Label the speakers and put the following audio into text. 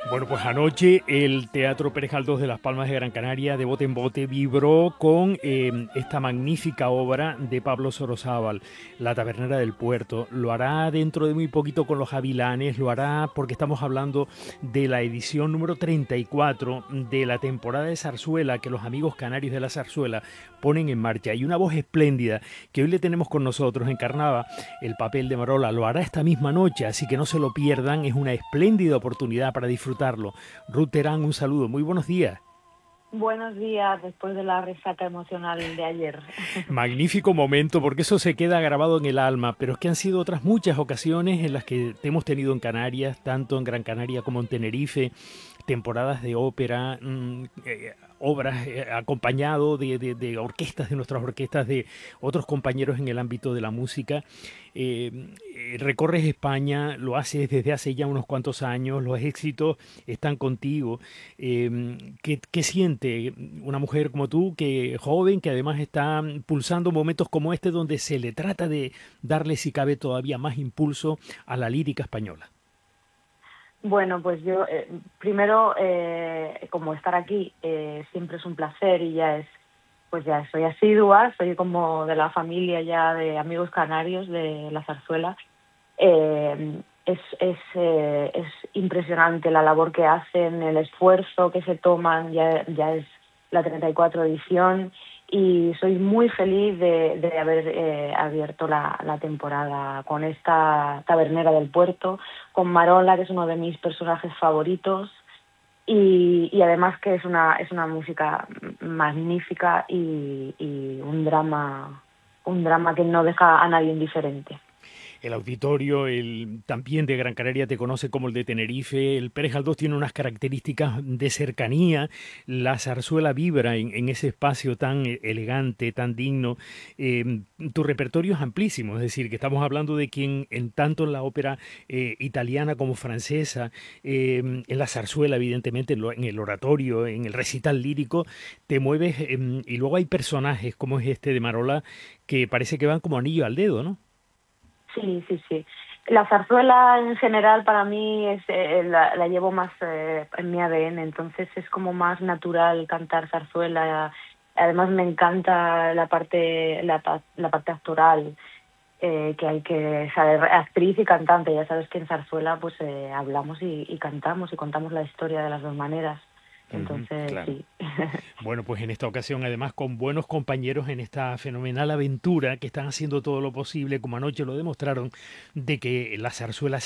Speaker 1: Bueno, pues anoche el Teatro Pérez Galdós de Las Palmas de Gran Canaria, de bote en bote, vibró con esta magnífica obra de Pablo Sorozábal, La Tabernera del Puerto. Lo hará dentro de muy poquito con los Gavilanes, lo hará porque estamos hablando de la edición número 34 de la temporada de zarzuela que los amigos canarios de la zarzuela ponen en marcha. Y una voz espléndida que hoy le tenemos con nosotros, encarnaba el papel de Marola, lo hará esta misma noche, así que no se lo pierdan, es una espléndida oportunidad para disfrutarlo. Ruth Terán, un saludo, muy buenos días.
Speaker 2: Buenos días, después de la resaca emocional de ayer.
Speaker 1: Magnífico momento, porque eso se queda grabado en el alma, pero es que han sido otras muchas ocasiones en las que te hemos tenido en Canarias, tanto en Gran Canaria como en Tenerife, temporadas de ópera, obras acompañado de orquestas, de nuestras orquestas, de otros compañeros en el ámbito de la música. Recorres España, lo haces desde hace ya unos cuantos años, los éxitos están contigo. ¿Qué siente una mujer como tú, que joven, que además está pulsando momentos como este donde se le trata de darle, si cabe, todavía más impulso a la lírica española?
Speaker 2: Bueno, pues yo, primero, como estar aquí siempre es un placer y pues ya soy asidua, soy como de la familia ya de amigos canarios de la zarzuela. Es impresionante la labor que hacen, el esfuerzo que se toman, ya es la 34 edición y soy muy feliz de haber abierto la temporada con esta tabernera del puerto, con Marola, que es uno de mis personajes favoritos y además que es una música magnífica y un drama que no deja a nadie indiferente.
Speaker 1: El auditorio, también de Gran Canaria, te conoce como el de Tenerife. El Pérez Galdós tiene unas características de cercanía. La zarzuela vibra en ese espacio tan elegante, tan digno. Tu repertorio es amplísimo, es decir, que estamos hablando de quien, en tanto en la ópera italiana como francesa, en la zarzuela, evidentemente, en el oratorio, en el recital lírico, te mueves. Y luego hay personajes como es este de Marola que parece que van como anillo al dedo, ¿no?
Speaker 2: Sí, sí, sí. La zarzuela en general para mí la llevo más en mi ADN, entonces es como más natural cantar zarzuela. Además me encanta la parte actoral, que hay que saber, actriz y cantante. Ya sabes que en zarzuela pues hablamos y cantamos y contamos la historia de las dos maneras.
Speaker 1: Ujú,
Speaker 2: Entonces
Speaker 1: claro.
Speaker 2: sí.
Speaker 1: Bueno, pues en esta ocasión, además, con buenos compañeros en esta fenomenal aventura que están haciendo todo lo posible, como anoche lo demostraron, de que la zarzuela